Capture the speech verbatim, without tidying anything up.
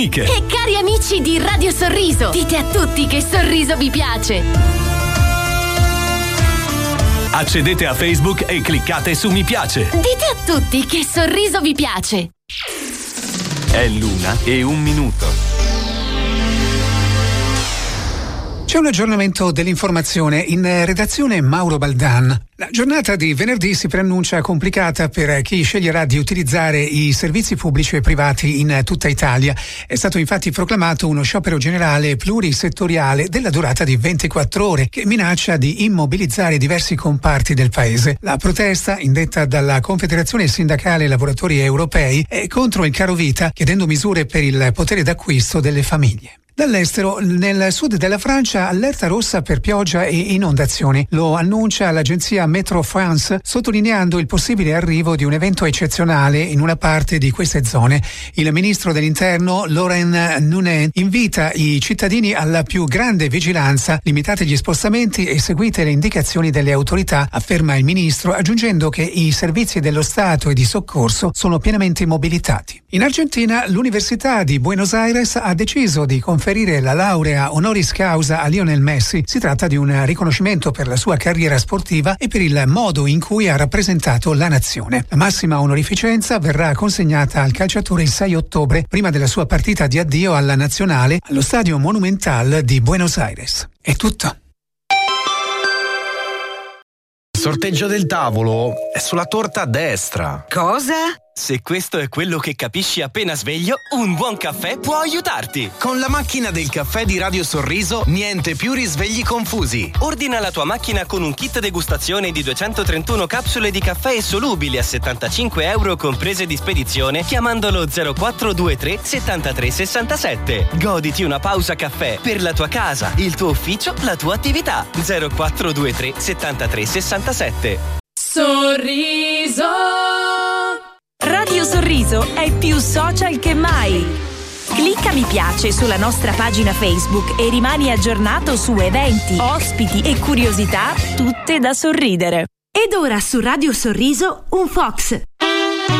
E cari amici di Radio Sorriso, dite a tutti che Sorriso vi piace. Accedete a Facebook e cliccate su mi piace. Dite a tutti che Sorriso vi piace. È l'una e un minuto. C'è un aggiornamento dell'informazione in redazione Mauro Baldan. La giornata di venerdì si preannuncia complicata per chi sceglierà di utilizzare i servizi pubblici e privati in tutta Italia. È stato infatti proclamato uno sciopero generale plurisettoriale della durata di ventiquattro ore che minaccia di immobilizzare diversi comparti del paese. La protesta, indetta dalla Confederazione Sindacale Lavoratori Europei, è contro il caro vita, chiedendo misure per il potere d'acquisto delle famiglie. Dall'estero, nel sud della Francia, allerta rossa per pioggia e inondazioni. Lo annuncia l'agenzia Metro France, sottolineando il possibile arrivo di un evento eccezionale in una parte di queste zone. Il ministro dell'Interno, Laurent Nunez, invita i cittadini alla più grande vigilanza, limitate gli spostamenti e seguite le indicazioni delle autorità, afferma il ministro, aggiungendo che i servizi dello Stato e di soccorso sono pienamente mobilitati. In Argentina, l'Università di Buenos Aires ha deciso di conferire la laurea honoris causa a Lionel Messi. Si tratta di un riconoscimento per la sua carriera sportiva e per il modo in cui ha rappresentato la nazione. La massima onorificenza verrà consegnata al calciatore il sei ottobre, prima della sua partita di addio alla nazionale allo Stadio Monumental di Buenos Aires. È tutto. Il sorteggio del tavolo è sulla torta a destra. Cosa? Se questo è quello che capisci appena sveglio, un buon caffè può aiutarti. Con la macchina del caffè di Radio Sorriso, niente più risvegli confusi. Ordina la tua macchina con un kit degustazione di duecentotrentuno capsule di caffè solubili a settantacinque euro comprese di spedizione chiamandolo zero quattro due tre settantatré sessantasette. Goditi una pausa caffè per la tua casa, il tuo ufficio, la tua attività. zero quattro due tre settantatré sessantasette. Sorriso. Radio Sorriso è più social che mai. Clicca mi piace sulla nostra pagina Facebook e rimani aggiornato su eventi, ospiti e curiosità tutte da sorridere. Ed ora su Radio Sorriso un Fox.